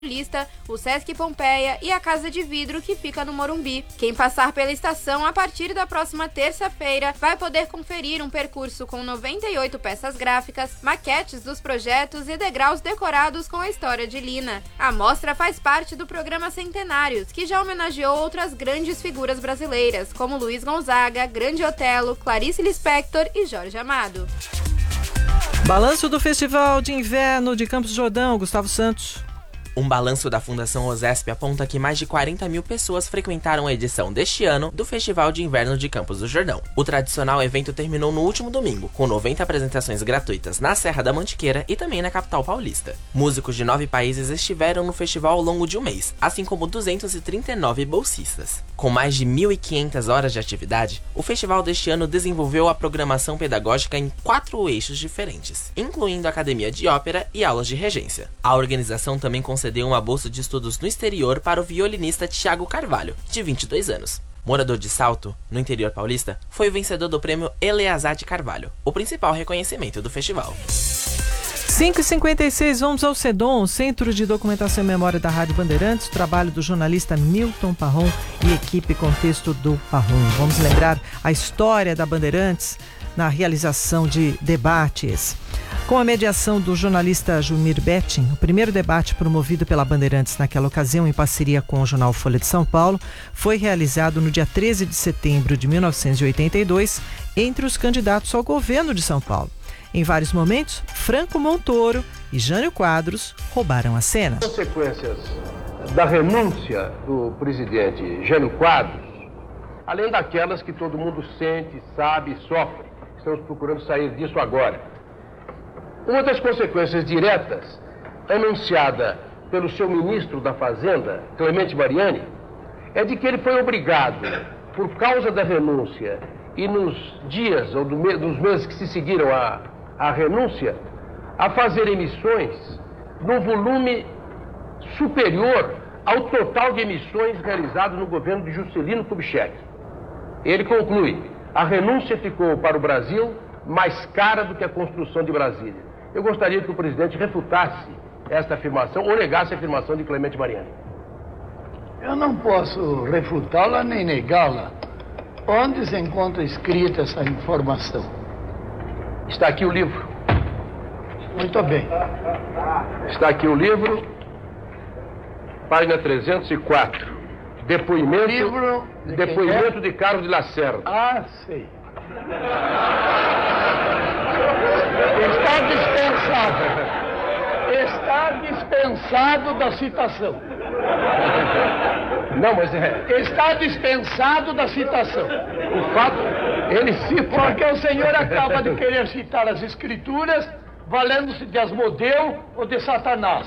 Paulista, o Sesc Pompeia e a Casa de Vidro, que fica no Morumbi. Quem passar pela estação a partir da próxima terça-feira vai poder conferir um percurso com 98 peças gráficas, maquetes dos projetos e degraus decorados com a história de Lina. A mostra faz parte do programa Centenários, que já homenageou outras grandes figuras brasileiras, como Luiz Gonzaga, Grande Otelo, Clarice Lispector e Jorge Amado. Balanço do Festival de Inverno de Campos do Jordão, Gustavo Santos. Um balanço da Fundação OSESP aponta que mais de 40 mil pessoas frequentaram a edição deste ano do Festival de Inverno de Campos do Jordão. O tradicional evento terminou no último domingo, com 90 apresentações gratuitas na Serra da Mantiqueira e também na capital paulista. Músicos de 9 países estiveram no festival ao longo de um mês, assim como 239 bolsistas. Com mais de 1.500 horas de atividade, o festival deste ano desenvolveu a programação pedagógica em 4 eixos diferentes, incluindo academia de ópera e aulas de regência. A organização também concedeu uma bolsa de estudos no exterior para o violinista Thiago Carvalho, de 22 anos. Morador de Salto, no interior paulista, foi o vencedor do prêmio Eleazar de Carvalho, o principal reconhecimento do festival. 5h56, vamos ao CEDOM, Centro de Documentação e Memória da Rádio Bandeirantes, trabalho do jornalista Milton Parron e equipe Contexto do Parron. Vamos lembrar a história da Bandeirantes na realização de debates. Com a mediação do jornalista Jumir Betting, o primeiro debate promovido pela Bandeirantes naquela ocasião, em parceria com o jornal Folha de São Paulo, foi realizado no dia 13 de setembro de 1982, entre os candidatos ao governo de São Paulo. Em vários momentos, Franco Montoro e Jânio Quadros roubaram a cena. As consequências da renúncia do presidente Jânio Quadros, além daquelas que todo mundo sente, sabe e sofre, estamos procurando sair disso agora. Uma das consequências diretas, anunciada pelo seu ministro da Fazenda, Clemente Mariani, é de que ele foi obrigado, por causa da renúncia e nos dias ou nos meses que se seguiram à renúncia, a fazer emissões num volume superior ao total de emissões realizadas no governo de Juscelino Kubitschek. Ele conclui: a renúncia ficou para o Brasil mais cara do que a construção de Brasília. Eu gostaria que o presidente refutasse esta afirmação ou negasse a afirmação de Clemente Mariani. Eu não posso refutá-la nem negá-la. Onde se encontra escrita essa informação? Está aqui o livro. Muito bem. Está aqui o livro, página 304. Depoimento de Carlos de Lacerda. Ah, sei. Está dispensado. Está dispensado da citação. Não, mas Está dispensado da citação. o fato, ele cita. Porque o senhor acaba de querer citar as escrituras valendo-se de Asmodeu ou de Satanás.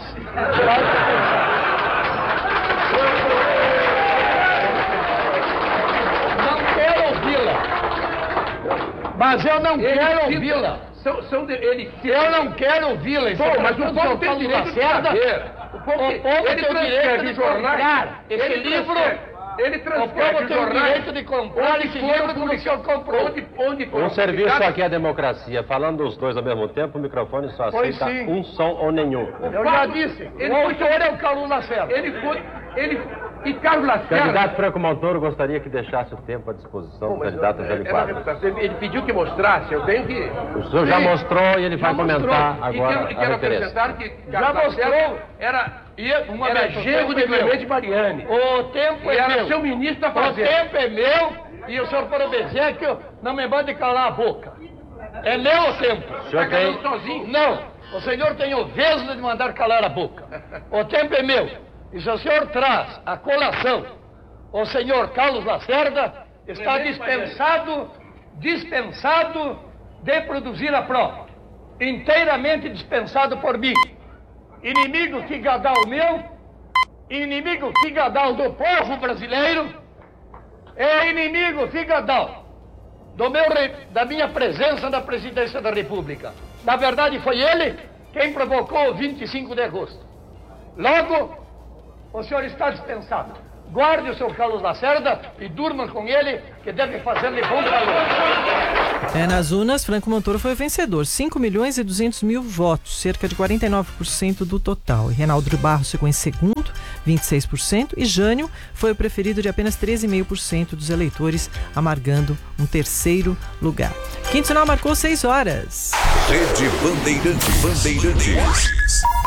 Não quero ouvi-la. Mas eu não quero ouvi-la. Eu não quero ouvi-la. Bom, mas o povo tem direito de saber. O povo tem direito de comprar esse livro. Ele transcreve o direito de comprar esse livro como o senhor comprou. Um serviço aqui é a democracia. Falando os dois ao mesmo tempo, o microfone só aceita um som ou nenhum. Eu já disse, o autor é o Carlos Lacerda. E Carlos O Lacerda... candidato Franco Montoro gostaria que deixasse o tempo à disposição do candidato Jânio Quadros. Ele pediu que mostrasse, eu tenho que... O senhor já mostrou e ele vai comentar agora e quero a referência. acrescentar que Carlos Lacerda era genro de Clemente Mariani. O tempo é era meu. seu ministro da Fazenda. O tempo é meu e o senhor Porobezekio não me mande calar a boca. É meu o tempo. O senhor tem... sozinho? Não, o senhor tem o vesgo de mandar calar a boca. O tempo é meu. E se o senhor traz a colação o senhor Carlos Lacerda, está dispensado de produzir a prova. Inteiramente dispensado por mim. Inimigo figadal meu, inimigo figadal do povo brasileiro, é inimigo figadal da minha presença na presidência da República. Na verdade, foi ele quem provocou o 25 de agosto. Logo, o senhor está dispensado. Guarde o seu Carlos Lacerda e durma com ele, que deve fazer-lhe bom calor. Nas urnas, Franco Montoro foi o vencedor, 5.200.000 votos, cerca de 49% do total. E Reinaldo Barros ficou em segundo, 26%, e Jânio foi o preferido de apenas 13,5% dos eleitores, amargando um terceiro lugar. Quinto sinal marcou 6 horas. Rede Bandeirantes.